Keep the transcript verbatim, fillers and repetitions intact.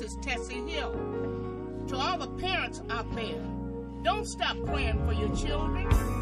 is Tessie Hill. To all the parents out there, don't stop praying for your children.